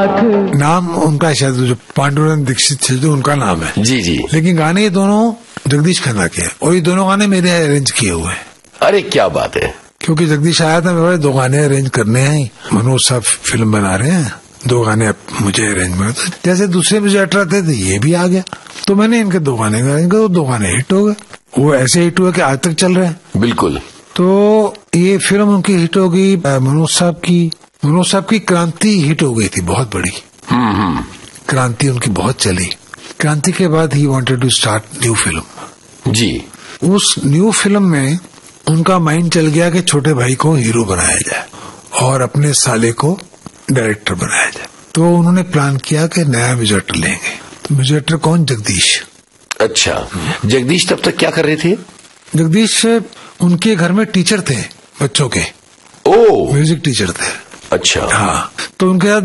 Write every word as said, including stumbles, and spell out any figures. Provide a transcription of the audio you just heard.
नाम उनका शायद जो पांडुरंग दीक्षित थे जो उनका नाम है। जी जी। लेकिन गाने ये दोनों जगदीश खन्ना के हैं और ये दोनों गाने मेरे अरेंज किए हुए हैं। अरे क्या बात है। क्योंकि जगदीश आया था मेरे दो गाने अरेंज करने हैं, मनोज साहब फिल्म बना रहे हैं, दो गाने मुझे अरेंज में, जैसे दूसरे मुझे अटराते थे ये भी आ गया तो मैंने इनके दो गाने गाए, इनके दो गाने हिट हो गए, वो ऐसे हिट हुए कि आज तक चल रहे हैं। बिल्कुल। तो ये फिल्म उनकी हिट हो गई, मनोज साहब की मनोज साहब की क्रांति हिट हो गई थी बहुत बड़ी। हम्म क्रांति उनकी बहुत चली। क्रांति के बाद he wanted to start new film. जी। उस न्यू फिल्म में उनका माइंड चल गया कि छोटे भाई को हीरो बनाया जाए और अपने साले को डायरेक्टर बनाया जाए। तो उन्होंने प्लान किया कि नया म्यूजिक डायरेक्टर लेंगे। तो म्यूजिक डायरेक्टर कौन? जगदीश। अच्छा, जगदीश तब तक क्या कर रहे थे? जगदीश उनके घर में टीचर थे बच्चों के। ओ, म्यूजिक टीचर थे। अच्छा। हाँ, तो उनके साथ